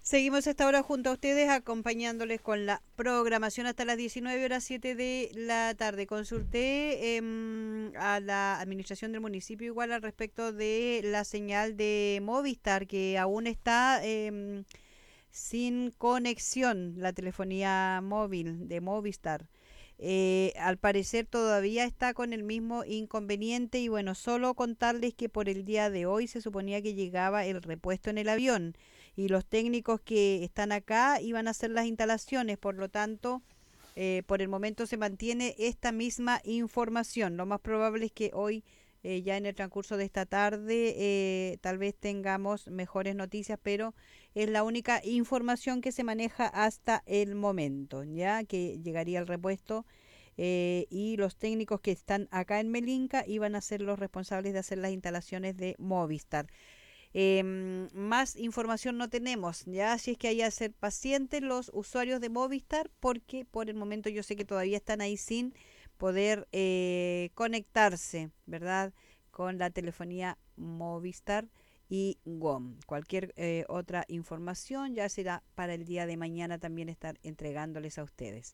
Seguimos esta hora junto a ustedes acompañándoles con la programación hasta las 19 horas 7 de la tarde. Consulté a la administración del municipio igual al respecto de la señal de Movistar que aún está sin conexión, la telefonía móvil de Movistar. Al parecer todavía está con el mismo inconveniente y bueno, solo contarles que por el día de hoy se suponía que llegaba el repuesto en el avión y los técnicos que están acá iban a hacer las instalaciones, por lo tanto, por el momento se mantiene esta misma información. Lo más probable es que hoy, ya en el transcurso de esta tarde, tal vez tengamos mejores noticias, pero es la única información que se maneja hasta el momento, ya que llegaría el repuesto y los técnicos que están acá en Melinca iban a ser los responsables de hacer las instalaciones de Movistar. Más información no tenemos, ya si es que hay que ser pacientes los usuarios de Movistar, porque por el momento yo sé que todavía están ahí sin poder conectarse, ¿verdad? Con la telefonía Movistar y GOM. Cualquier otra información ya será para el día de mañana también estar entregándoles a ustedes.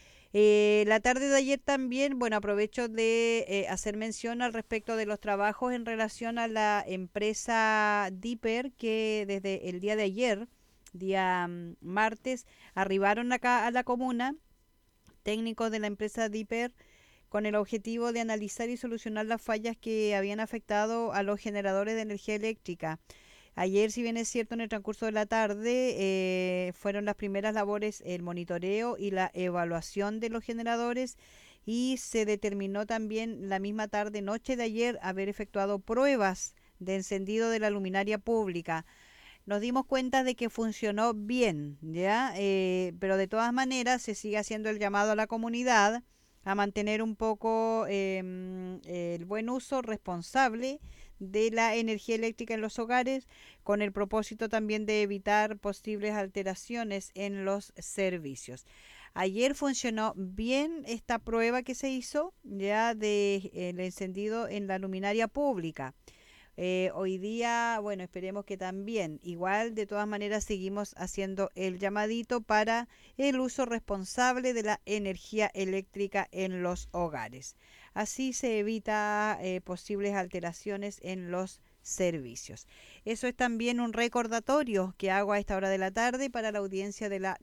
La tarde de ayer también, bueno, aprovecho de hacer mención al respecto de los trabajos en relación a la empresa Dipper que desde el día de ayer, día martes, arribaron acá a la comuna técnicos de la empresa Dipper con el objetivo de analizar y solucionar las fallas que habían afectado a los generadores de energía eléctrica. Ayer, si bien es cierto, en el transcurso de la tarde fueron las primeras labores el monitoreo y la evaluación de los generadores y se determinó también la misma tarde, noche de ayer, haber efectuado pruebas de encendido de la luminaria pública. Nos dimos cuenta de que funcionó bien, ¿ya? Pero de todas maneras se sigue haciendo el llamado a la comunidad a mantener un poco el buen uso responsable de la energía eléctrica en los hogares, con el propósito también de evitar posibles alteraciones en los servicios. Ayer funcionó bien esta prueba que se hizo ya de el encendido en la luminaria pública. Hoy día, bueno, esperemos que también. Igual, de todas maneras, seguimos haciendo el llamadito para el uso responsable de la energía eléctrica en los hogares. Así se evita posibles alteraciones en los servicios. Eso es también un recordatorio que hago a esta hora de la tarde para la audiencia de la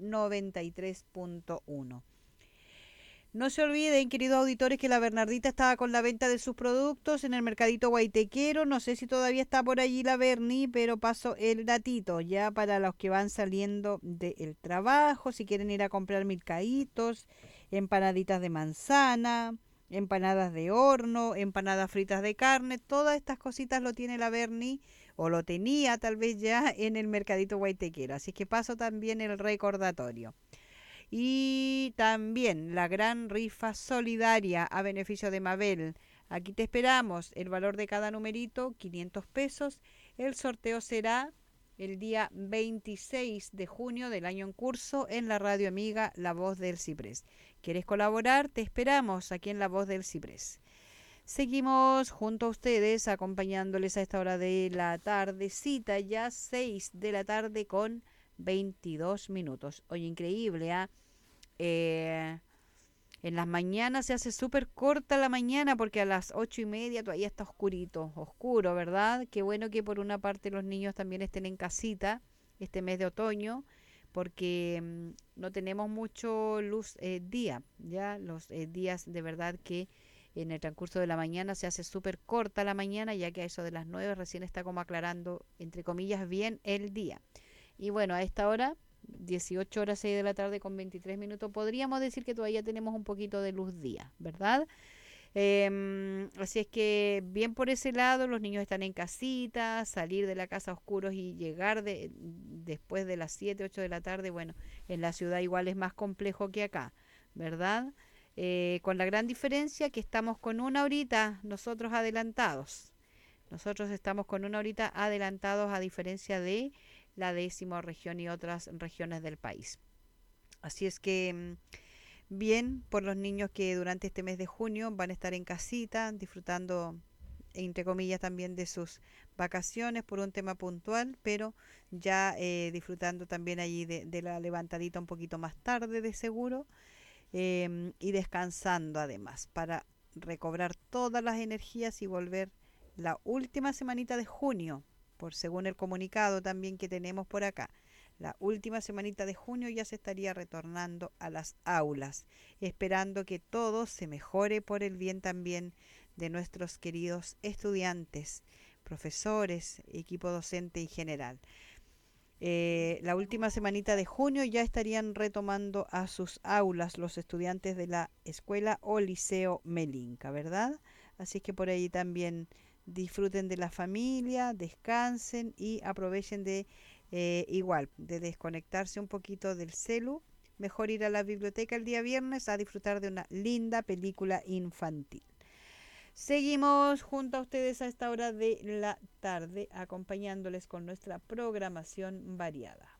93.1. No se olviden, queridos auditores, que la Bernardita estaba con la venta de sus productos en el mercadito guaitequero. No sé si todavía está por allí la Berni, pero paso el datito ya para los que van saliendo del trabajo, si quieren ir a comprar milcaitos, empanaditas de manzana, empanadas de horno, empanadas fritas de carne, todas estas cositas lo tiene la Berni o lo tenía tal vez ya en el mercadito guaitequero. Así que paso también el recordatorio. Y también la gran rifa solidaria a beneficio de Mabel. Aquí te esperamos. El valor de cada numerito, 500 pesos. El sorteo será el día 26 de junio del año en curso en la radio amiga La Voz del Ciprés. ¿Quieres colaborar? Te esperamos aquí en La Voz del Ciprés. Seguimos junto a ustedes acompañándoles a esta hora de la tardecita, ya 6 de la tarde con 22 minutos. Oye, increíble, ¿ah? ¿eh? En las mañanas se hace súper corta la mañana porque a las 8:30 todavía está oscurito, oscuro, ¿verdad? Qué bueno que por una parte los niños también estén en casita este mes de otoño porque no tenemos mucho luz día, ya los días de verdad que en el transcurso de la mañana se hace súper corta la mañana ya que a eso de las 9 recién está como aclarando entre comillas bien el día. Y bueno, a esta hora 18 horas 6 de la tarde con 23 minutos, podríamos decir que todavía tenemos un poquito de luz día, ¿verdad? Así es que bien por ese lado, los niños están en casita, salir de la casa a oscuros y llegar después de las 7 8 de la tarde, bueno, en la ciudad igual es más complejo que acá, ¿verdad? Con la gran diferencia que estamos con una horita nosotros adelantados. Nosotros estamos con una horita adelantados a diferencia de la 10ª región y otras regiones del país. Así es que bien por los niños que durante este mes de junio van a estar en casita disfrutando entre comillas también de sus vacaciones por un tema puntual, pero ya disfrutando también allí de la levantadita un poquito más tarde de seguro, y descansando además para recobrar todas las energías y volver la última semanita de junio, por según el comunicado también que tenemos por acá. La última semanita de junio ya se estaría retornando a las aulas, esperando que todo se mejore por el bien también de nuestros queridos estudiantes, profesores, equipo docente en general. La última semanita de junio ya estarían retomando a sus aulas los estudiantes de la escuela o liceo Melinca, ¿verdad? Así que por ahí también disfruten de la familia, descansen y aprovechen de igual, de desconectarse un poquito del celu. Mejor ir a la biblioteca el día viernes a disfrutar de una linda película infantil. Seguimos junto a ustedes a esta hora de la tarde, acompañándoles con nuestra programación variada.